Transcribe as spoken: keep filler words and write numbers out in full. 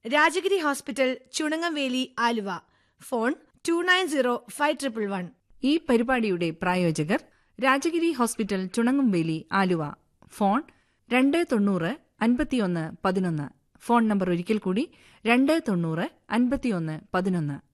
Rajagiri hospital, Chunangamveli, Aluva. Phone to nine zero five triple one. ഈ പരിപാടിയുടെ പ്രായോജകർ രാജഗിരി ഹോസ്പിറ്റൽ, ചുണങ്ങംവേലി, ആലുവ. ഫോൺ രണ്ട് തൊണ്ണൂറ് അൻപത്തിയൊന്ന് പതിനൊന്ന്. ഫോൺ നമ്പർ ഒരിക്കൽ കൂടി രണ്ട് തൊണ്ണൂറ് അൻപത്തിയൊന്ന് പതിനൊന്ന്.